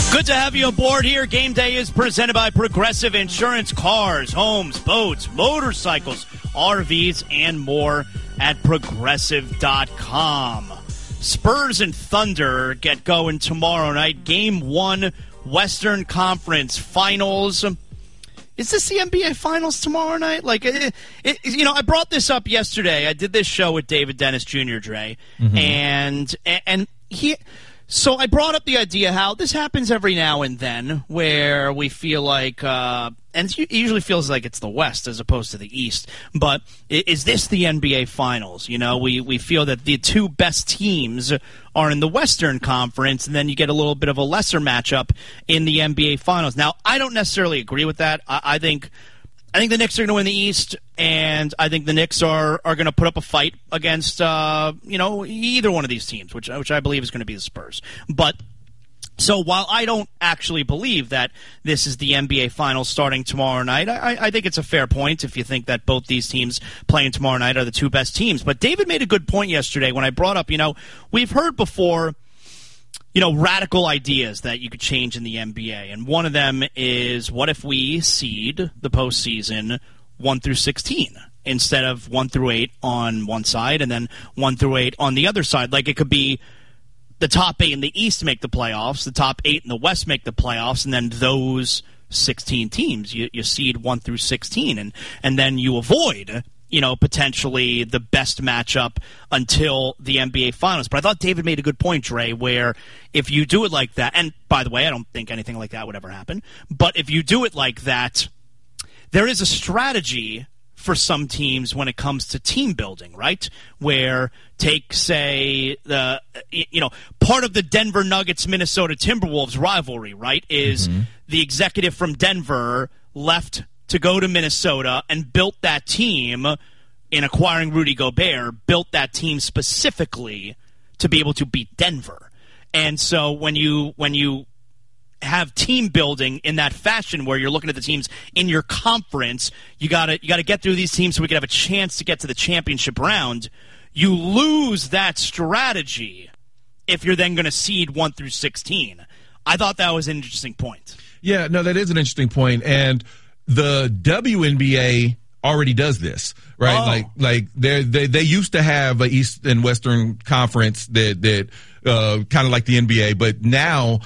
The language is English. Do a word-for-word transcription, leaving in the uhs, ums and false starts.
Good to have you aboard here. Game Day is presented by Progressive Insurance. Cars, homes, boats, motorcycles, R Vs, and more at Progressive dot com. Spurs and Thunder get going tomorrow night. Game one, Western Conference Finals. Is this the N B A Finals tomorrow night? Like, it, it, you know, I brought this up yesterday. I did this show with David Dennis Junior, Dre, mm-hmm. and and he. So I brought up the idea how this happens every now and then, where we feel like, uh, and it usually feels like it's the West as opposed to the East. But is this the N B A Finals? You know, we we feel that the two best teams are in the Western Conference, and then you get a little bit of a lesser matchup in the N B A Finals. Now, I don't necessarily agree with that. I, I think. I think the Knicks are going to win the East, and I think the Knicks are, are going to put up a fight against uh, you know either one of these teams, which which I believe is going to be the Spurs. But so while I don't actually believe that this is the N B A Finals starting tomorrow night, I, I think it's a fair point if you think that both these teams playing tomorrow night are the two best teams. But David made a good point yesterday when I brought up, you know, we've heard before, you know, radical ideas that you could change in the N B A. And one of them is, what if we seed the postseason one through sixteen instead of one through eight on one side and then one through eight on the other side? Like, it could be the top eight in the East make the playoffs, the top eight in the West make the playoffs, and then those sixteen teams, you, you seed one through sixteen, and, and then you avoid, you know, potentially the best matchup until the N B A Finals. But I thought David made a good point, Dre, where if you do it like that, and by the way, I don't think anything like that would ever happen, but if you do it like that, there is a strategy for some teams when it comes to team building, right? Where take, say, the you know, part of the Denver Nuggets-Minnesota Timberwolves rivalry, right, is mm-hmm. the executive from Denver left to go to Minnesota and built that team in acquiring Rudy Gobert, built that team specifically to be able to beat Denver. And so when you when you have team building in that fashion where you're looking at the teams in your conference, you gotta you gotta get through these teams so we can have a chance to get to the championship round. You lose that strategy if you're then gonna seed one through sixteen. I thought that was an interesting point. Yeah, no, that is an interesting point. And the W N B A already does this, right? Oh. Like, like they they they used to have a East and Western Conference that that uh, kind of like the N B A, but now